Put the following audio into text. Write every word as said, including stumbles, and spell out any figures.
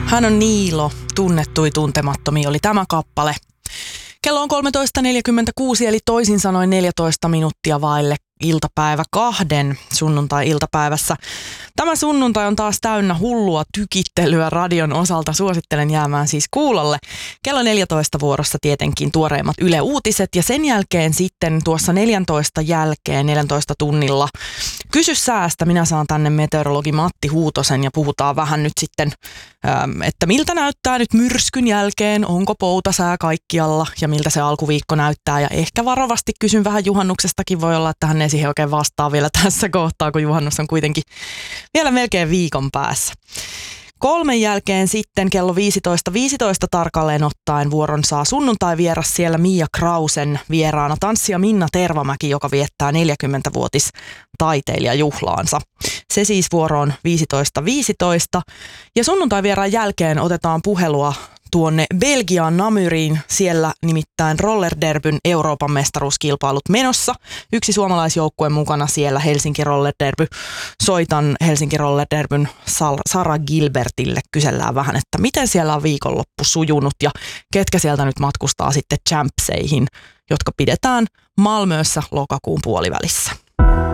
Hän on Niilo, tunnettui tuntemattomia oli tämä kappale. Kello on kolmetoista neljäkymmentäkuusi eli toisin sanoen neljätoista minuuttia vaille iltapäivä kahden sunnuntai-iltapäivässä. Tämä sunnuntai on taas täynnä hullua tykittelyä radion osalta. Suosittelen jäämään siis kuulolle. Kello neljätoista vuorossa tietenkin tuoreimmat Yle Uutiset ja sen jälkeen sitten tuossa neljäntoista jälkeen, neljäntoista tunnilla Kysy säästä. Minä saan tänne meteorologi Matti Huutosen ja puhutaan vähän nyt sitten, että miltä näyttää nyt myrskyn jälkeen, onko poutasää kaikkialla ja miltä se alkuviikko näyttää. Ja ehkä varovasti kysyn vähän juhannuksestakin, voi olla, että hän ei siihen oikein vastaa vielä tässä kohtaa, kun juhannus on kuitenkin vielä melkein viikon päässä. Kolmen jälkeen sitten kello viisitoista viisitoista tarkalleen ottaen vuoron saa sunnuntai-vieras siellä Mia Krausen vieraana tanssija Minna Tervamäki, joka viettää neljäkymmentävuotis taiteilijajuhlaansa. Se siis vuoroon viisitoista viisitoista ja sunnuntai-vieraan jälkeen otetaan puhelua tuonne Belgiaan Namyriin, siellä nimittäin rollerderbyn Euroopan mestaruuskilpailut menossa. Yksi suomalaisjoukkue mukana siellä, Helsinki Rollerderby. Soitan Helsinki Rollerderbyn Sara Gilbertille, kysellään vähän, että miten siellä on viikonloppu sujunut ja ketkä sieltä nyt matkustaa sitten champseihin, jotka pidetään Malmössä lokakuun puolivälissä.